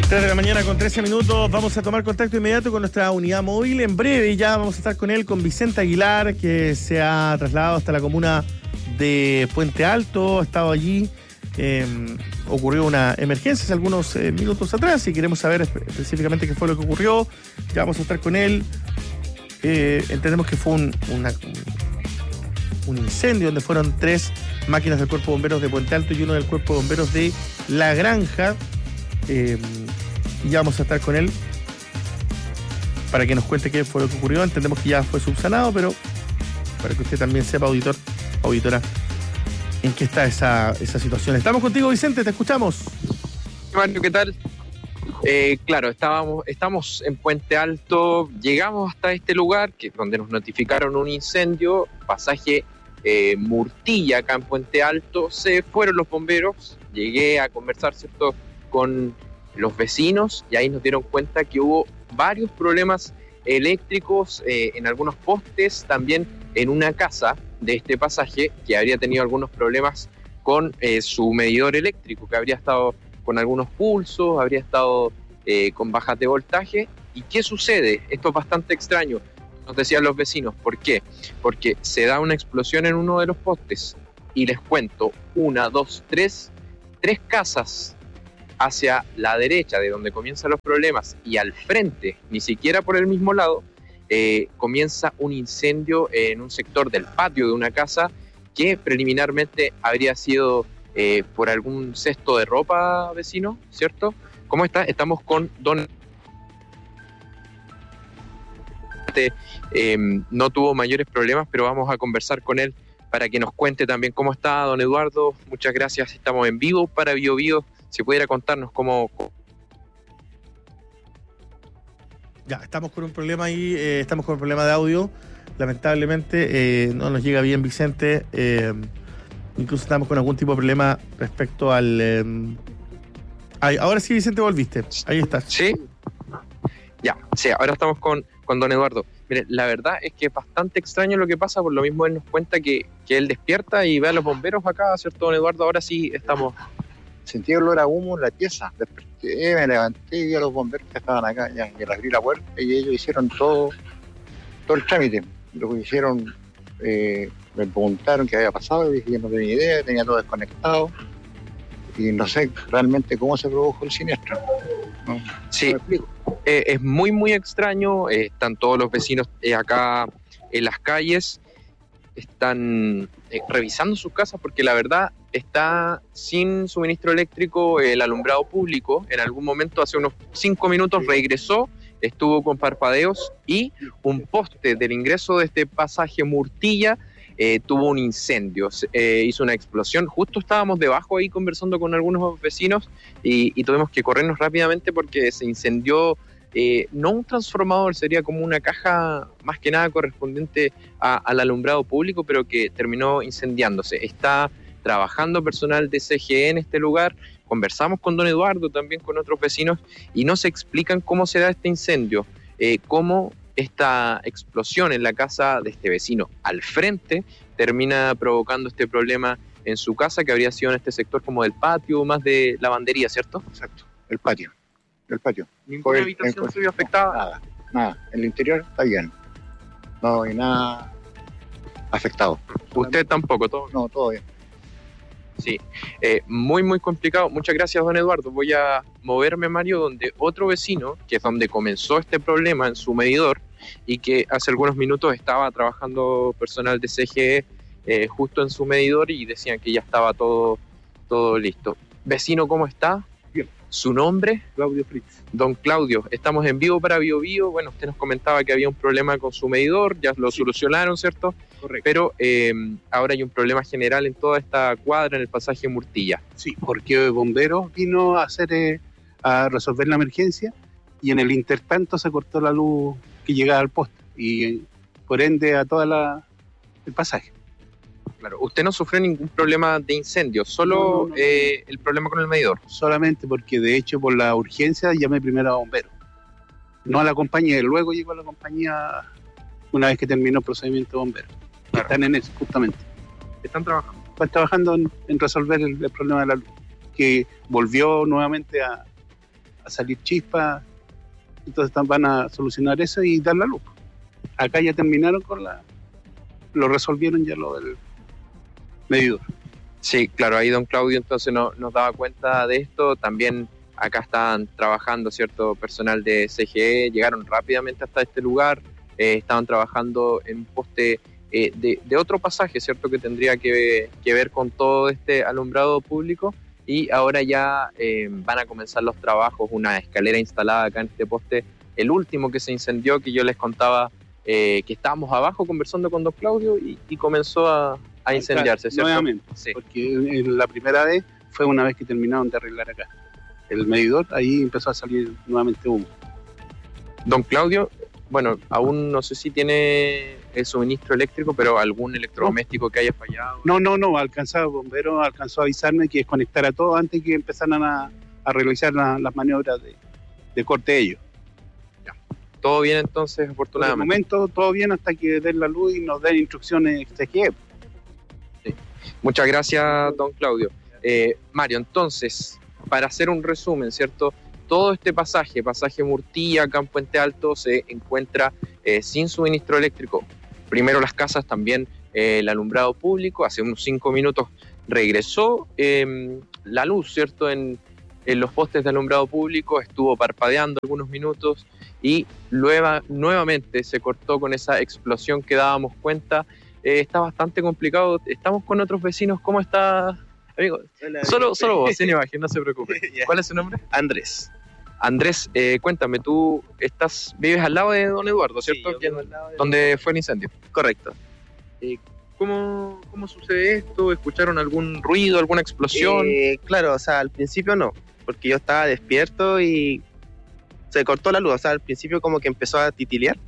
3 de la mañana con 13 minutos, vamos a tomar contacto inmediato con nuestra unidad móvil. En breve ya vamos a estar con él, con Vicente Aguilar, que se ha trasladado hasta la comuna de Puente Alto, ha estado allí. Ocurrió una emergencia hace algunos minutos atrás y queremos saber específicamente qué fue lo que ocurrió. Ya vamos a estar con él. Entendemos que fue un incendio donde fueron 3 máquinas del Cuerpo de Bomberos de Puente Alto y uno del Cuerpo de Bomberos de La Granja. Y ya vamos a estar con él para que nos cuente qué fue lo que ocurrió. Entendemos que ya fue subsanado, pero para que usted también sepa, auditor, auditora, en qué está esa situación. Estamos contigo, Vicente, te escuchamos. Mario, ¿qué tal? Claro, estamos en Puente Alto, llegamos hasta este lugar, que es donde nos notificaron un incendio, pasaje Murtilla, acá en Puente Alto. Se fueron los bomberos, llegué a conversar, ¿cierto?, con los vecinos, y ahí nos dieron cuenta que hubo varios problemas eléctricos en algunos postes, también en una casa de este pasaje que habría tenido algunos problemas con su medidor eléctrico, que habría estado con algunos pulsos, habría estado con bajas de voltaje. ¿Y qué sucede? Esto es bastante extraño, nos decían los vecinos. ¿Por qué? Porque se da una explosión en uno de los postes, y les cuento, 1, 2, 3 casas hacia la derecha de donde comienzan los problemas y al frente, ni siquiera por el mismo lado, comienza un incendio en un sector del patio de una casa que preliminarmente habría sido por algún cesto de ropa, vecino, ¿cierto? ¿Cómo está? Estamos con don... no tuvo mayores problemas, pero vamos a conversar con él para que nos cuente también cómo está don Eduardo. Muchas gracias, estamos en vivo para Bio Bio. Si pudiera contarnos cómo... Ya, estamos con un problema ahí, estamos con un problema de audio. Lamentablemente no nos llega bien Vicente. Incluso estamos con algún tipo de problema respecto al... ahora sí, Vicente, volviste. Ahí estás. ¿Sí? Ya, sí, ahora estamos con don Eduardo. Mire, la verdad es que es bastante extraño lo que pasa, por lo mismo él nos cuenta que él despierta y ve a los bomberos acá, ¿cierto, don Eduardo? Ahora sí estamos... Sentí olor a humo en la pieza, desperté, me levanté y vi a los bomberos que estaban acá, ya, y les abrí la puerta y ellos hicieron todo el trámite. Lo que hicieron, me preguntaron qué había pasado, y dije que no tenía idea, tenía todo desconectado y no sé realmente cómo se produjo el siniestro. ¿No? Sí, es muy muy extraño. Están todos los vecinos acá en las calles, están revisando sus casas porque la verdad está sin suministro eléctrico el alumbrado público. En algún momento, hace unos 5 minutos, regresó, estuvo con parpadeos, y un poste del ingreso de este pasaje Murtilla tuvo un incendio, hizo una explosión. Justo estábamos debajo ahí conversando con algunos vecinos y tuvimos que corrernos rápidamente porque se incendió. No un transformador, sería como una caja más que nada correspondiente al alumbrado público, pero que terminó incendiándose. Está trabajando personal de CGE en este lugar. Conversamos con don Eduardo, también con otros vecinos, y nos explican cómo se da este incendio, cómo esta explosión en la casa de este vecino al frente termina provocando este problema en su casa, que habría sido en este sector como del patio, más de lavandería, ¿cierto? Exacto, el patio. ¿Ninguna habitación se vio afectada? Nada. El interior está bien. No hay nada afectado. ¿Usted tampoco? ¿Todo? No, todo bien. Sí, muy muy complicado. Muchas gracias, don Eduardo. Voy a moverme, Mario, donde otro vecino, que es donde comenzó este problema en su medidor, y que hace algunos minutos estaba trabajando personal de CGE justo en su medidor, y decían que ya estaba todo listo. Vecino, ¿cómo está? Bien. ¿Su nombre? Claudio Fritz. Don Claudio, estamos en vivo para Bio Bio. Bueno, usted nos comentaba que había un problema con su medidor, ya lo solucionaron, ¿cierto? Correcto. Pero ahora hay un problema general en toda esta cuadra, en el pasaje Murtilla. Sí, porque bomberos vino a resolver la emergencia, y en el intertanto se cortó la luz que llegaba al poste, y por ende a toda el pasaje. Claro, usted no sufrió ningún problema de incendio, solo No. el problema con el medidor. Solamente porque, de hecho, por la urgencia llamé primero a bomberos, no a la compañía, y luego llegó a la compañía una vez que terminó el procedimiento de bomberos. Claro. Están en eso, justamente. ¿Están trabajando? Están trabajando en resolver el problema de la luz, que volvió nuevamente a a salir chispas, entonces van a solucionar eso y dar la luz. Acá ya terminaron lo resolvieron ya lo del medidor. Sí, claro, ahí don Claudio entonces nos daba cuenta de esto. También acá estaban trabajando cierto personal de CGE, llegaron rápidamente hasta este lugar, estaban trabajando en un poste de otro pasaje, cierto, que tendría que ver con todo este alumbrado público, y ahora ya van a comenzar los trabajos, una escalera instalada acá en este poste, el último que se incendió, que yo les contaba que estábamos abajo conversando con don Claudio y comenzó a incendiarse, ¿cierto? Nuevamente, sí. Porque en la primera vez fue una vez que terminaron de arreglar acá el medidor, ahí empezó a salir nuevamente humo. Don Claudio, bueno, aún no sé si tiene el suministro eléctrico, pero algún electrodoméstico que haya fallado. No, bombero alcanzó a avisarme que desconectara todo antes que empezaran a realizar las maniobras de corte de ellos. Ya. Todo bien entonces, afortunadamente. Por el momento todo bien hasta que den la luz y nos den instrucciones CGE. Sí. Muchas gracias, don Claudio. Mario, entonces, para hacer un resumen, ¿cierto? Todo este pasaje Murtilla, acá en Puente Alto, se encuentra sin suministro eléctrico. Primero las casas, también el alumbrado público. Hace unos 5 minutos regresó la luz, ¿cierto? En los postes de alumbrado público, estuvo parpadeando algunos minutos y nuevamente se cortó con esa explosión que dábamos cuenta. Está bastante complicado. Estamos con otros vecinos. ¿Cómo está, amigo? Hola, solo vos, sin imagen, no se preocupe. ¿Cuál es su nombre? Andrés. Andrés, cuéntame, tú vives al lado de don Eduardo, ¿cierto? Sí, yo vivo al lado de Donde fue el incendio. Correcto. ¿Cómo sucede esto? ¿Escucharon algún ruido, alguna explosión? Claro, o sea, al principio no, porque yo estaba despierto y se cortó la luz. O sea, al principio como que empezó a titilear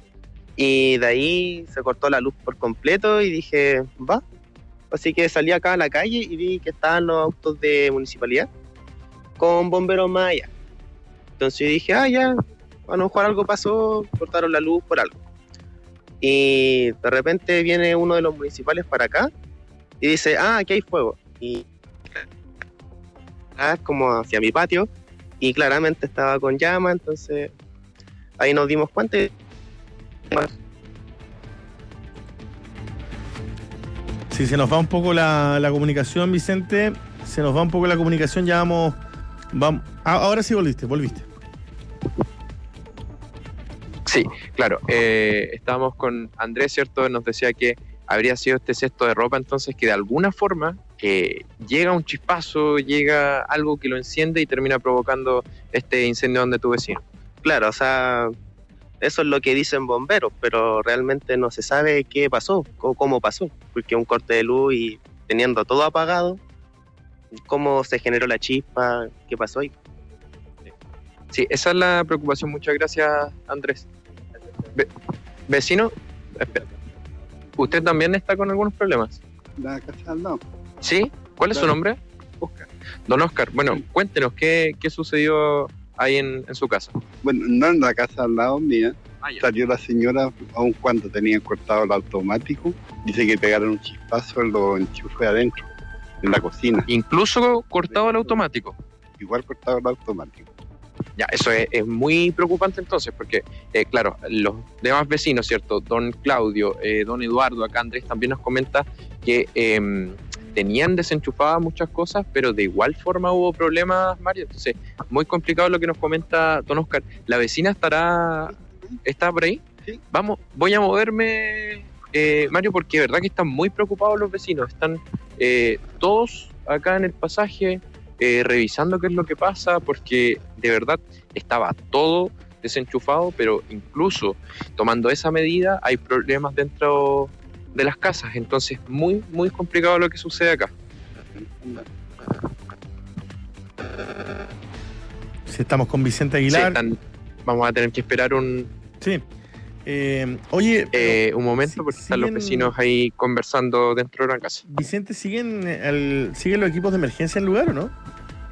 y de ahí se cortó la luz por completo y dije, va. Así que salí acá a la calle y vi que estaban los autos de municipalidad con bomberos más allá. Entonces yo dije, ya, a lo mejor algo pasó, cortaron la luz por algo. Y de repente viene uno de los municipales para acá y dice, aquí hay fuego. Y como hacia mi patio y claramente estaba con llama, entonces ahí nos dimos cuenta. Si se nos va un poco la comunicación, Vicente, se nos va un poco la comunicación, ya vamos. Ahora sí volviste. Sí, claro. Estábamos con Andrés, ¿cierto? Nos decía que habría sido este cesto de ropa, entonces que de alguna forma llega un chispazo, llega algo que lo enciende y termina provocando este incendio donde tu vecino. Claro, o sea, eso es lo que dicen bomberos, pero realmente no se sabe qué pasó o cómo pasó, porque un corte de luz y teniendo todo apagado, cómo se generó la chispa, qué pasó ahí. Sí, esa es la preocupación. Muchas gracias, Andrés. Vecino, espera. ¿Usted también está con algunos problemas? La casa al lado. ¿Sí? ¿Cuál es su nombre? Oscar. Don Oscar, bueno, cuéntenos qué sucedió ahí en su casa. Bueno, no en la casa al lado mía. Ya. Salió la señora, aun cuando tenían cortado el automático, dice que pegaron un chispazo en los enchufes adentro, en la cocina. Incluso cortado el automático. Igual cortado el automático. Ya, eso es muy preocupante entonces, porque, claro, los demás vecinos, ¿cierto? Don Claudio, don Eduardo, acá Andrés también nos comenta que tenían desenchufadas muchas cosas, pero de igual forma hubo problemas, Mario. Entonces, muy complicado lo que nos comenta don Oscar. ¿La vecina está por ahí? Sí. Voy a moverme, Mario, porque de verdad que están muy preocupados los vecinos. Están todos acá en el pasaje revisando qué es lo que pasa, porque de verdad estaba todo desenchufado, pero incluso tomando esa medida hay problemas dentro de las casas. Entonces, muy, muy complicado lo que sucede acá. Si estamos con Vicente Aguilar. Sí, vamos a tener que esperar un momento, porque están los vecinos ahí conversando dentro de la casa. Vicente, ¿siguen los equipos de emergencia en el lugar o no?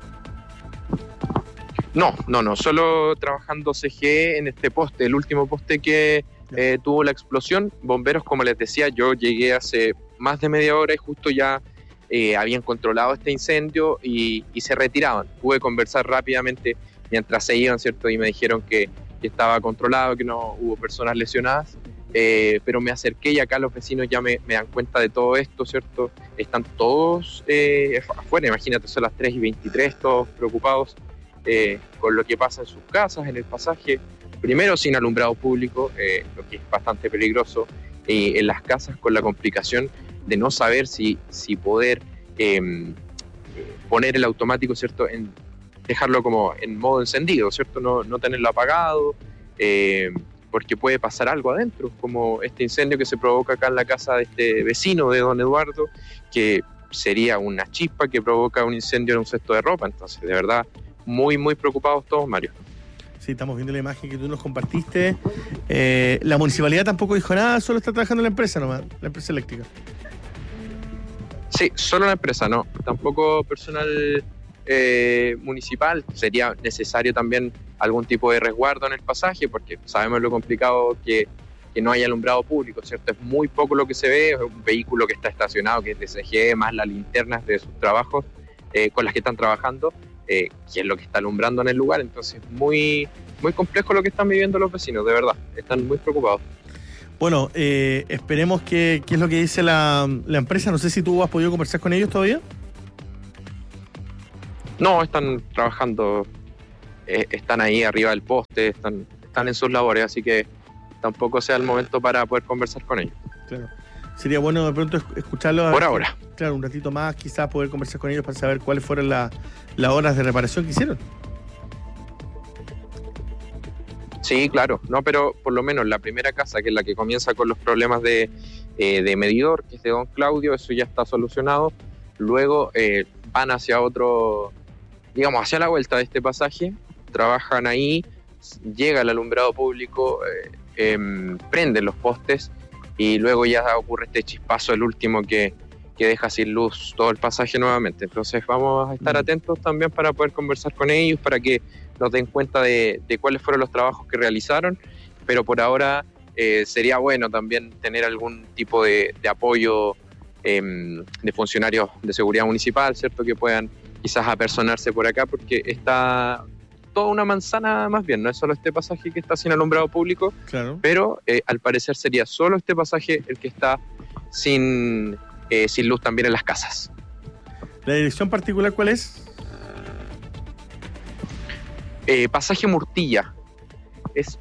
No, solo trabajando CGE en este poste, el último poste que tuvo la explosión. Bomberos, como les decía, yo llegué hace más de media hora y justo ya habían controlado este incendio y se retiraban. Pude conversar rápidamente mientras se iban, ¿cierto? Y me dijeron que estaba controlado, que no hubo personas lesionadas. Pero me acerqué y acá los vecinos ya me dan cuenta de todo esto, ¿cierto? Están todos afuera, imagínate, son las 3:23, todos preocupados con lo que pasa en sus casas, en el pasaje. Primero sin alumbrado público, lo que es bastante peligroso, en las casas con la complicación de no saber si poder poner el automático, ¿cierto? Dejarlo como en modo encendido, ¿cierto? No tenerlo apagado, porque puede pasar algo adentro, como este incendio que se provoca acá en la casa de este vecino de don Eduardo, que sería una chispa que provoca un incendio en un cesto de ropa. Entonces, de verdad, muy, muy preocupados todos, Mario. Sí, estamos viendo la imagen que tú nos compartiste. La municipalidad tampoco dijo nada, solo está trabajando la empresa nomás, la empresa eléctrica. Sí, solo la empresa, no. Tampoco personal municipal. Sería necesario también algún tipo de resguardo en el pasaje, porque sabemos lo complicado que no haya alumbrado público, ¿cierto? Es muy poco lo que se ve, es un vehículo que está estacionado, que es TCG, más las linternas de sus trabajos con las que están trabajando, que es lo que está alumbrando en el lugar. Entonces, muy, muy complejo lo que están viviendo los vecinos, de verdad, están muy preocupados. Bueno, esperemos qué es lo que dice la empresa. No sé si tú has podido conversar con ellos todavía. No, están trabajando, están ahí arriba del poste, están en sus labores, así que tampoco sea el momento para poder conversar con ellos. Claro. Sería bueno de pronto escucharlos. Por ahora. Claro, un ratito más, quizás poder conversar con ellos para saber cuáles fueron las horas de reparación que hicieron. Sí, claro, no, pero por lo menos la primera casa, que es la que comienza con los problemas de medidor, que es de don Claudio, eso ya está solucionado. Luego van hacia otro, digamos, hacia la vuelta de este pasaje, trabajan ahí, llega el alumbrado público, prenden los postes y luego ya ocurre este chispazo, el último que deja sin luz todo el pasaje nuevamente. Entonces vamos a estar atentos también para poder conversar con ellos, para que nos den cuenta de cuáles fueron los trabajos que realizaron, pero por ahora sería bueno también tener algún tipo de apoyo de funcionarios de seguridad municipal, ¿cierto? Que puedan quizás apersonarse por acá, porque está toda una manzana más bien, no es solo este pasaje que está sin alumbrado público, claro, pero al parecer sería solo este pasaje el que está sin luz también en las casas. ¿La dirección particular cuál es? Pasaje Murtilla. Es...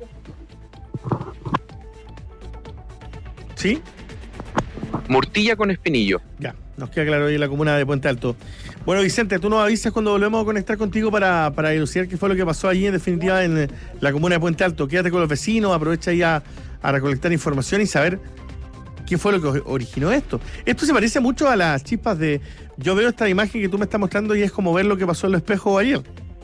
¿Sí? Murtilla con Espinillo. Ya, nos queda claro ahí en la comuna de Puente Alto. Bueno, Vicente, tú nos avisas cuando volvemos a conectar contigo para dilucidar qué fue lo que pasó allí en definitiva en la comuna de Puente Alto. Quédate con los vecinos, aprovecha ahí a recolectar información y saber qué fue lo que originó esto. Esto se parece mucho a las chispas de... Yo veo esta imagen que tú me estás mostrando y es como ver lo que pasó en el espejo ayer.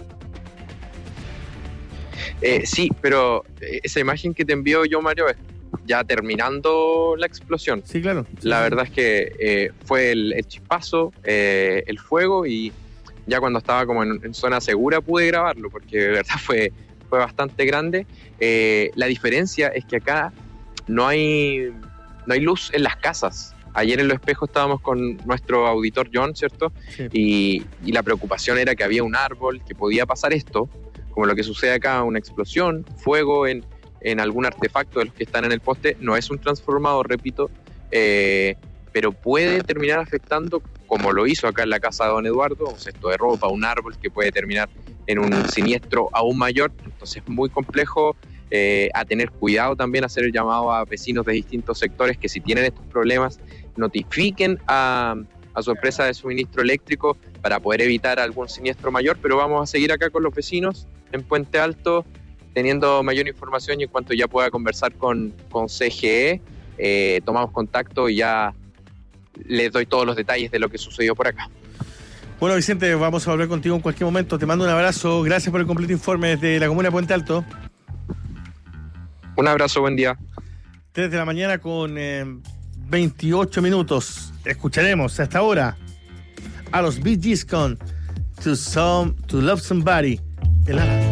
Sí, pero esa imagen que te envío yo, Mario, es ya terminando la explosión. Sí, claro. La verdad es que fue el chispazo, el fuego, y ya cuando estaba como en zona segura pude grabarlo, porque de verdad fue bastante grande. La diferencia es que acá no hay luz en las casas. Ayer en Los Espejos estábamos con nuestro auditor John, ¿cierto? Sí. Y la preocupación era que había un árbol, que podía pasar esto, como lo que sucede acá, una explosión, fuego en algún artefacto de los que están en el poste. No es un transformador, repito, pero puede terminar afectando, como lo hizo acá en la casa de don Eduardo, un cesto de ropa, un árbol, que puede terminar en un siniestro aún mayor. Entonces es muy complejo, a tener cuidado también, hacer el llamado a vecinos de distintos sectores que si tienen estos problemas notifiquen a su empresa de suministro eléctrico para poder evitar algún siniestro mayor. Pero vamos a seguir acá con los vecinos en Puente Alto, teniendo mayor información, y en cuanto ya pueda conversar con CGE, tomamos contacto y ya les doy todos los detalles de lo que sucedió por acá. Bueno, Vicente, vamos a volver contigo en cualquier momento. Te mando un abrazo, gracias por el completo informe desde la comuna de Puente Alto. Un abrazo, buen día. 3 de la mañana con 28 minutos. Escucharemos hasta ahora a los Bee Gees con To Love Somebody en la radio.